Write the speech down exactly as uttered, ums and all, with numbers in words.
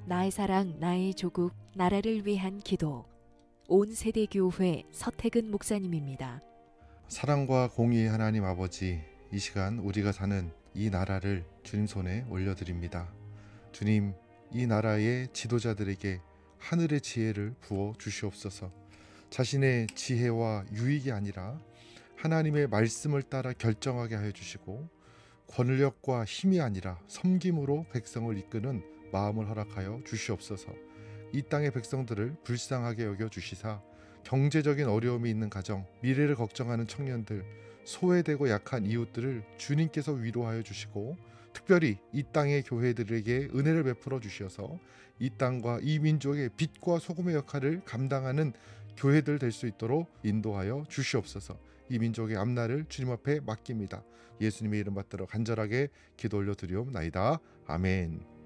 나의 사랑, 나의 조국, 나라를 위한 기도. 온 세대 교회 서태근 목사님입니다. 사랑과 공의의 하나님 아버지, 이 시간 우리가 사는 이 나라를 주님 손에 올려드립니다. 주님, 이 나라의 지도자들에게 하늘의 지혜를 부어 주시옵소서. 자신의 지혜와 유익이 아니라 하나님의 말씀을 따라 결정하게 하여 주시고, 권력과 힘이 아니라 섬김으로 백성을 이끄는 마음을 허락하여 주시옵소서. 이 땅의 백성들을 불쌍하게 여겨 주시사 경제적인 어려움이 있는 가정, 미래를 걱정하는 청년들, 소외되고 약한 이웃들을 주님께서 위로하여 주시고, 특별히 이 땅의 교회들에게 은혜를 베풀어 주셔서 이 땅과 이 민족의 빛과 소금의 역할을 감당하는 교회들 될 수 있도록 인도하여 주시옵소서. 이 민족의 앞날을 주님 앞에 맡깁니다. 예수님의 이름 받들어 간절하게 기도 올려 드리옵나이다. 아멘.